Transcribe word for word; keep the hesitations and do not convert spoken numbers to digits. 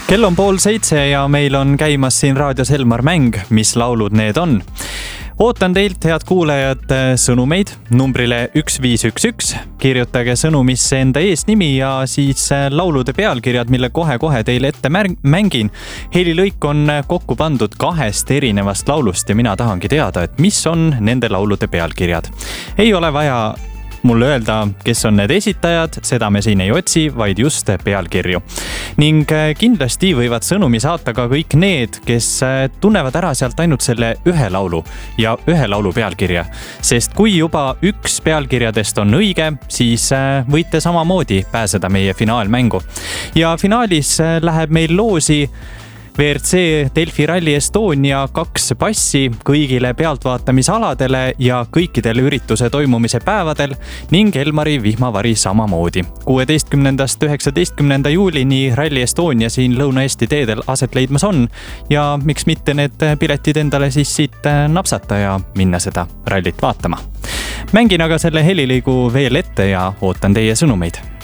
Kell on pool seitse ja meil on käimas siin raadios Elmar mäng, mis laulud need on. Ootan teilt, head kuulajad, sõnumeid numbrile üks viis üks üks. Kirjutage sõnumisse enda eesnimi ja siis laulude pealkirjad, mille kohe-kohe teile ette mängin. Helilõik on kokku pandud kahest erinevast laulust ja mina tahangi teada, et mis on nende laulude pealkirjad. Ei ole vaja mulle öelda, kes on need esitajad, seda me siin ei otsi, vaid just pealkirju. Ning kindlasti võivad sõnumi saata ka kõik need, kes tunnevad ära sealt ainult selle ühe laulu ja ühe laulu pealkirja. Sest kui juba üks pealkirjadest on õige, siis võite samamoodi pääseda meie finaalmängu. Ja finaalis läheb meil loosi V R C Delfi Rally Estonia kaks passi kõigile pealtvaatamisaladele ja kõikidel ürituse toimumise päevadel ning Elmari vihmavari samamoodi. kuueteistkümnendast üheksateistkümnenda juulini Rally Estonia siin Lõuna-Eesti teedel aset leidmas on ja miks mitte need piletid endale siis siit napsata ja minna seda rallit vaatama. Mängin aga selle helilõigu veel ette ja ootan teie sõnumeid.